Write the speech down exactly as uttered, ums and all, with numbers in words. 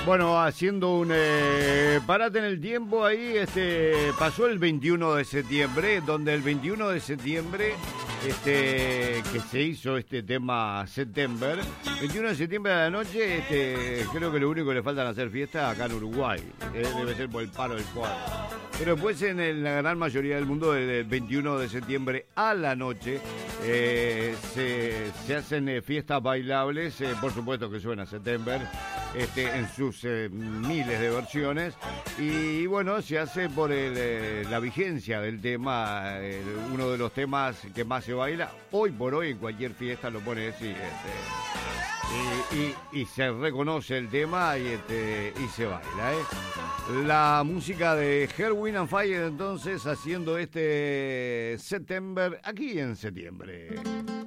Bueno, haciendo un eh, parate en el tiempo ahí, este pasó el veintiuno de septiembre, donde el veintiuno de septiembre, este que se hizo este tema September, veintiuno de septiembre de la noche, este creo que lo único que le faltan hacer fiesta acá en Uruguay, eh, debe ser por el paro del cuadro. Pero después en el, la gran mayoría del mundo, el veintiuno de septiembre a la noche, eh, se, se hacen eh, fiestas bailables, eh, por supuesto que suena September, este, en sus eh, miles de versiones, y bueno, se hace por el, eh, la vigencia del tema, eh, uno de los temas que más se baila, hoy por hoy en cualquier fiesta lo pone así, este, y, y, y se reconoce el tema y, este, y se baila, ¿eh? La música de Earth, Wind and Fire, entonces, haciendo este September aquí en septiembre.